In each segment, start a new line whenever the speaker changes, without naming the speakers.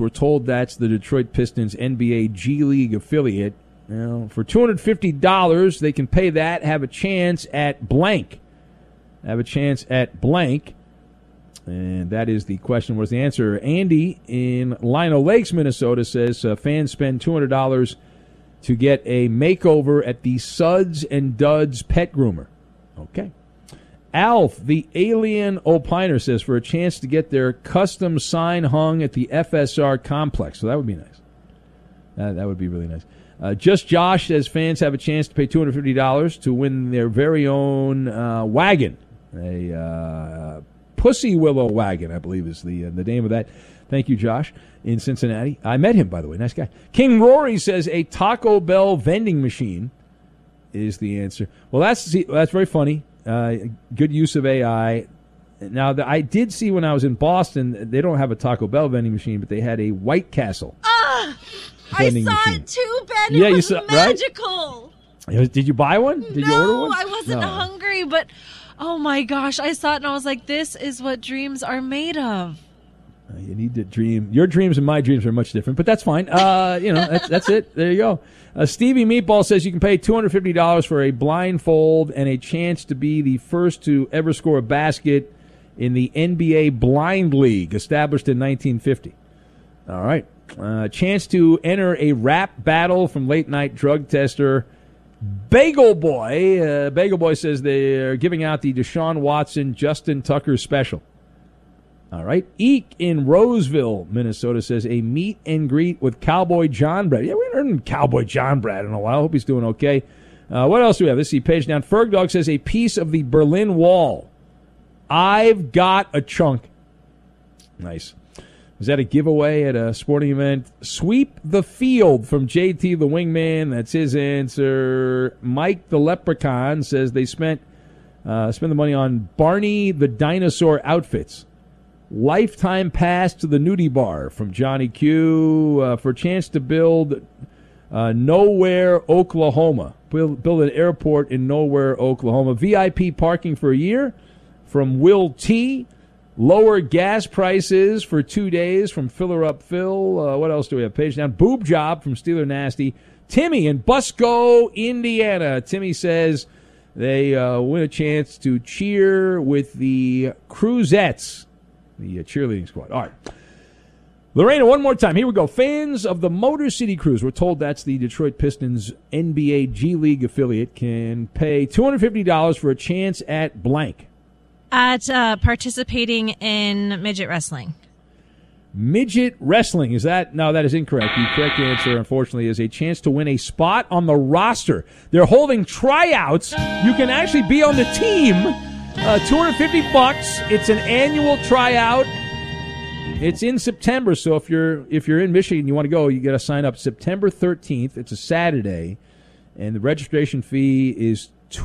We're told that's the Detroit Pistons NBA G League affiliate. Now, for $250, they can pay that, have a chance at blank. Have a chance at blank. And that is the question. What's the answer? Andy in Lino Lakes, Minnesota says fans spend $200 to get a makeover at the Suds and Duds pet groomer. Okay. Alf, the alien opiner, says for a chance to get their custom sign hung at the FSR complex. So that would be nice. That would be really nice. Just Josh says fans have a chance to pay $250 to win their very own wagon. A Pussy Willow wagon, I believe, is the name of that. Thank you, Josh, in Cincinnati. I met him, by the way. Nice guy. King Rory says a Taco Bell vending machine is the answer. Well, that's very funny. Good use of AI. Now, I did see when I was in Boston, they don't have a Taco Bell vending machine, but they had a White Castle.
I saw it too, Ben. It was magical.
Right? Did you buy one? Did you order one?
No, I wasn't hungry, but oh my gosh, I saw it and I was like, this is what dreams are made of.
You need to dream. Your dreams and my dreams are much different, but that's fine. That's it. There you go. Stevie Meatball says you can pay $250 for a blindfold and a chance to be the first to ever score a basket in the NBA Blind League, established in 1950. All right. Chance to enter a rap battle from late night drug tester Bagel Boy. Bagel Boy says they're giving out the Deshaun Watson, Justin Tucker special. All right. Eek in Roseville, Minnesota says a meet and greet with Cowboy John Brad. Yeah, we haven't heard of Cowboy John Brad in a while. I hope he's doing okay. What else do we have? Let's see. Page down. Ferg Dog says a piece of the Berlin Wall. I've got a chunk. Nice. Was that a giveaway at a sporting event? Sweep the field from JT the Wingman. That's his answer. Mike the Leprechaun says they spend the money on Barney the Dinosaur outfits. Lifetime pass to the nudie bar from Johnny Q for a chance to build Nowhere, Oklahoma. Build an airport in Nowhere, Oklahoma. VIP parking for a year from Will T. Lower gas prices for 2 days from Filler Up Phil. What else do we have? Page down. Boob job from Steeler Nasty. Timmy in Busco, Indiana. Timmy says they win a chance to cheer with the Cruzettes, the cheerleading squad. All right. Lorena, one more time. Here we go. Fans of the Motor City Cruise, we're told that's the Detroit Pistons NBA G League affiliate, can pay $250 for a chance at blank.
At participating in midget wrestling.
Midget wrestling. Is that? No, that is incorrect. The correct answer, unfortunately, is a chance to win a spot on the roster. They're holding tryouts. You can actually be on the team. $250. It's an annual tryout. It's in September, so if you're in Michigan and you want to go, you got to sign up September 13th. It's a Saturday, and the registration fee is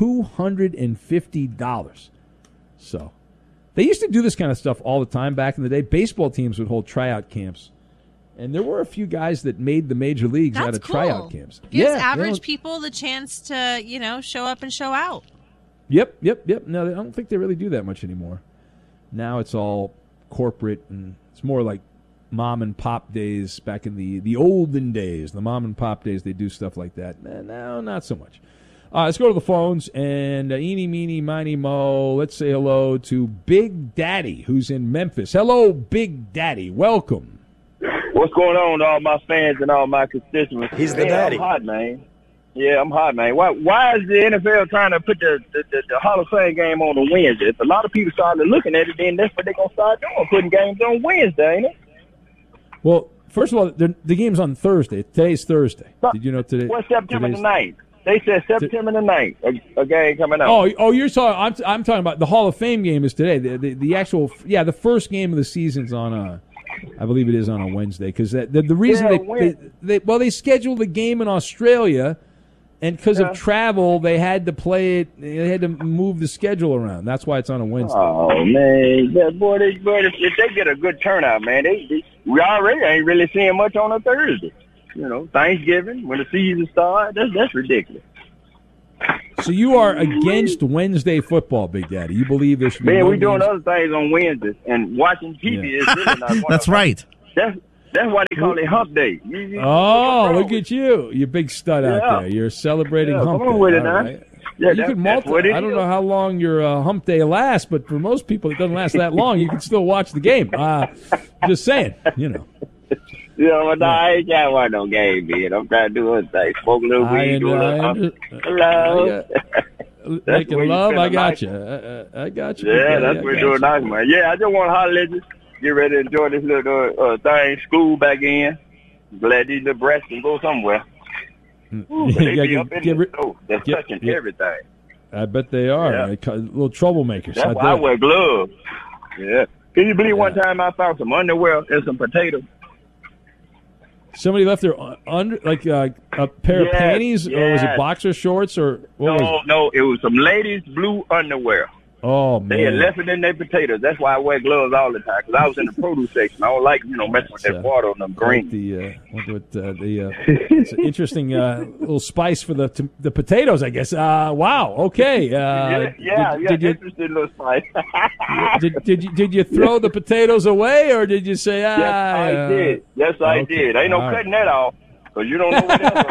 $250. So they used to do this kind of stuff all the time back in the day. Baseball teams would hold tryout camps. And there were a few guys that made the major leagues out of tryout camps.
Gives average people the chance to, show up and show out.
Yep. No, I don't think they really do that much anymore. Now it's all corporate, and it's more like mom and pop days back in the olden days. The mom and pop days, they do stuff like that. No, not so much. Let's go to the phones, and eeny, meeny, miny, mo. Let's say hello to Big Daddy, who's in Memphis. Hello, Big Daddy. Welcome.
What's going on to all my fans and all my constituents?
He's the daddy.
I'm hot, man. Yeah, I'm hot, man. Why is the NFL trying to put the Hall of Fame game on a Wednesday? If a lot of people started looking at it, then that's what they're going to start doing, putting games on Wednesday, ain't it?
Well, first of all, the game's on Thursday. Today's Thursday. Did you know today?
What's September the 9th? They said September the 9th, a game coming out.
Oh, you're talking. I'm talking about the Hall of Fame game is today. The actual, the first game of the season's on I believe it is on a Wednesday, because the reason they scheduled the game in Australia, and because of travel they had to play it. They had to move the schedule around. That's why it's on a Wednesday.
Oh man, if they get a good turnout, man, we already ain't really seeing much on a Thursday. Thanksgiving, when the season starts, that's ridiculous.
So you are against Wednesday football, Big Daddy. You believe there should be
we're doing other things on Wednesdays, and watching TV is really not one
That's right.
That's why they call it Hump Day.
Oh, look at you! You big stud out there. You're celebrating Hump Day.
Come on with it now.
Right.
Yeah,
you can multi. I don't know how long your Hump Day lasts, but for most people, it doesn't last that long. You can still watch the game. Just saying, you know.
I ain't got one no game, man. I'm trying to do one thing. Smoke a little weed, do a little hello.
Making love, I got you. I got you.
Yeah, that's what we're doing nice, man. Yeah, I just want to holler at you. Get ready to enjoy this little thing. School back in. Glad these little breasts can go somewhere. Ooh, they be up in the stove. They're touching everything.
I bet they are.
Yeah.
Little troublemakers.
That's why I wear gloves. Yeah. Can you believe one time I found some underwear and some potatoes?
Somebody left their a pair of panties, or was it boxer shorts, or what was it?
No, it was some ladies' blue underwear.
Oh, man.
They had left it in their potatoes. That's why I wear gloves all the time, because I was in the produce section. I don't like, messing with that water on them green.
It's an interesting little spice for the potatoes, I guess. Wow. Okay.
Interesting little spice.
Did you throw the potatoes away, or did you say,
Yes, I did. Yes, I did. Ain't no cutting that off, because you don't know what else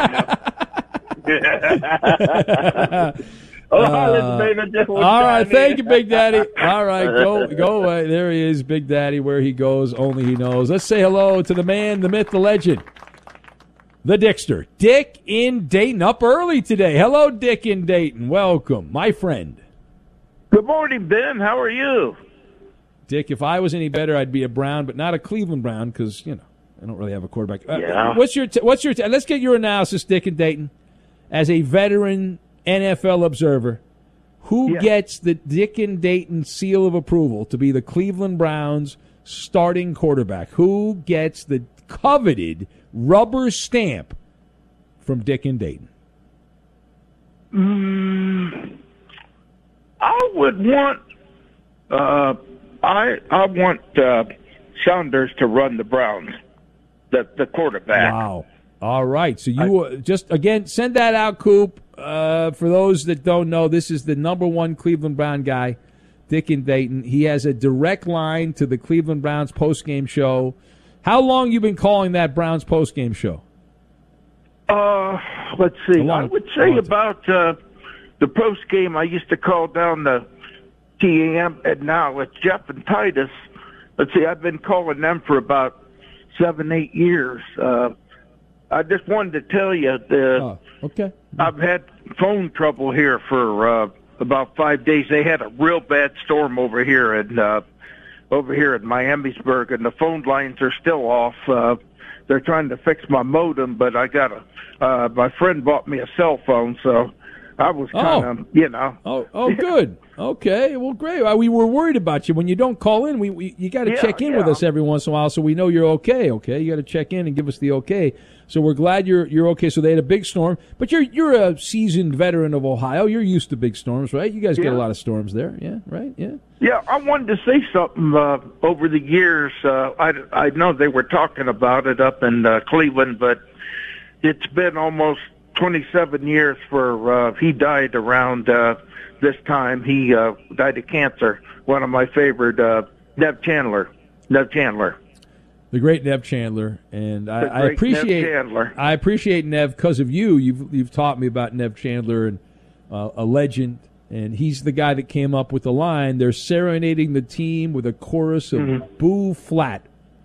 on there. All right,
thank you, Big Daddy. All right, go away. There he is, Big Daddy. Where he goes, only he knows. Let's say hello to the man, the myth, the legend, the Dickster, Dick in Dayton. Up early today. Hello, Dick in Dayton. Welcome, my friend.
Good morning, Ben. How are you?
Dick, if I was any better, I'd be a Brown, but not a Cleveland Brown, because I don't really have a quarterback. What's your let's get your analysis, Dick in Dayton, as a veteran NFL observer. Who gets the Dick and Dayton seal of approval to be the Cleveland Browns starting quarterback? Who gets the coveted rubber stamp from Dick and Dayton?
I would want I want Saunders to run the Browns, the quarterback.
Wow. All right. So you just, again, send that out, Coop. For those that don't know, this is the number one Cleveland Brown guy, Dick in Dayton. He has a direct line to the Cleveland Browns postgame show. How long you been calling that Browns postgame show?
Let's see. I would say about the postgame. I used to call down the TAM, and now it's Jeff and Titus. Let's see. I've been calling them for about 7-8 years. I just wanted to tell you that I've had phone trouble here for about 5 days. They had a real bad storm over here in Miamisburg, and the phone lines are still off. They're trying to fix my modem, but I got my friend bought me a cell phone, so I was kind of,
Oh, good. Okay, well, great. We were worried about you. When you don't call in, you got to check in with us every once in a while so we know you're okay. Okay, you got to check in and give us the okay. So we're glad you're okay. So they had a big storm, but you're a seasoned veteran of Ohio. You're used to big storms, right? You guys get a lot of storms there, yeah? Right? Yeah.
Yeah, I wanted to say something. Over the years, I know they were talking about it up in Cleveland, but it's been almost 27 years for he died around this time. He died of cancer. One of my favorite, Nev Chandler.
The great Nev Chandler, and I appreciate Nev because of you. You've taught me about Nev Chandler, and a legend, and he's the guy that came up with the line, "They're serenading the team with a chorus of Boo Flat."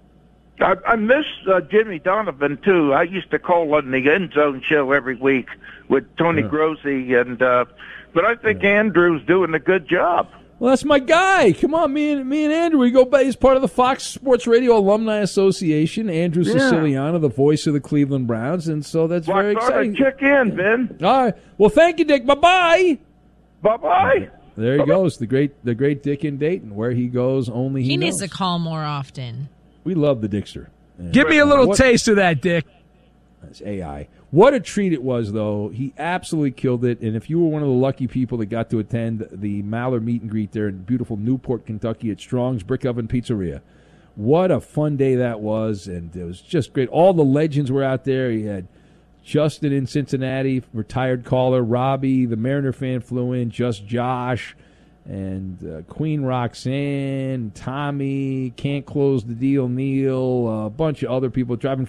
I miss Jimmy Donovan too. I used to call on the End Zone show every week with Tony Grossi, and but I think Andrew's doing a good job.
Well, that's my guy. Come on, me and Andrew. We go back. He's part of the Fox Sports Radio Alumni Association. Andrew Siciliano, the voice of the Cleveland Browns, and so that's very exciting.
Check in, Ben.
All right. Well, thank you, Dick. Bye-bye.
Bye-bye.
There he goes, the great Dick in Dayton. Where he goes, only he knows.
Needs to call more often.
We love the Dickster.
Give me a little taste of that, Dick.
That's AI. What a treat it was, though. He absolutely killed it. And if you were one of the lucky people that got to attend the Maller meet and greet there in beautiful Newport, Kentucky at Strong's Brick Oven Pizzeria, what a fun day that was. And it was just great. All the legends were out there. He had Justin in Cincinnati, retired caller. Robbie, the Mariner fan, flew in. Just Josh. and Queen Roxanne, Tommy, Can't Close the Deal, Neil, a bunch of other people driving